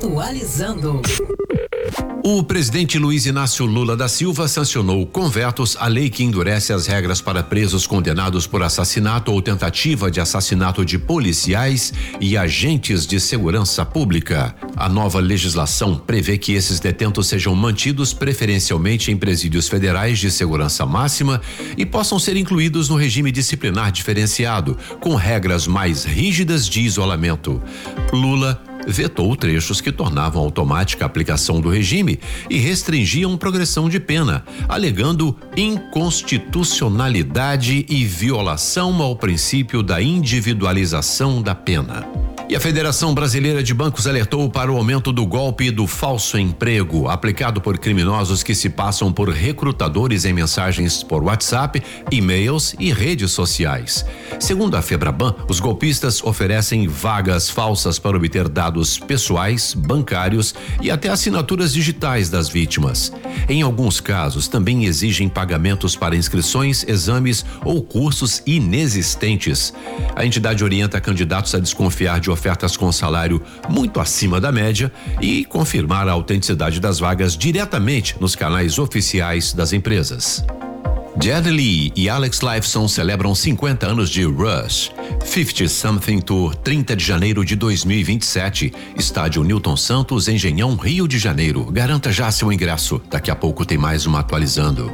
Atualizando. O presidente Luiz Inácio Lula da Silva sancionou com vetos a lei que endurece as regras para presos condenados por assassinato ou tentativa de assassinato de policiais e agentes de segurança pública. A nova legislação prevê que esses detentos sejam mantidos preferencialmente em presídios federais de segurança máxima e possam ser incluídos no regime disciplinar diferenciado, com regras mais rígidas de isolamento. Lula vetou trechos que tornavam automática a aplicação do regime e restringiam progressão de pena, alegando inconstitucionalidade e violação ao princípio da individualização da pena. E a Federação Brasileira de Bancos alertou para o aumento do golpe do falso emprego, aplicado por criminosos que se passam por recrutadores em mensagens por WhatsApp, e-mails e redes sociais. Segundo a Febraban, os golpistas oferecem vagas falsas para obter dados pessoais, bancários e até assinaturas digitais das vítimas. Em alguns casos, também exigem pagamentos para inscrições, exames ou cursos inexistentes. A entidade orienta candidatos a desconfiar de ofertas com salário muito acima da média e confirmar a autenticidade das vagas diretamente nos canais oficiais das empresas. Geddy Lee e Alex Lifeson celebram 50 anos de Rush. 50 Something Tour, 30 de janeiro de 2027. Estádio Newton Santos, Engenhão, Rio de Janeiro. Garanta já seu ingresso. Daqui a pouco tem mais uma atualizando.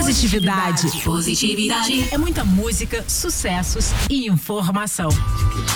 Positividade. É muita música, sucessos e informação.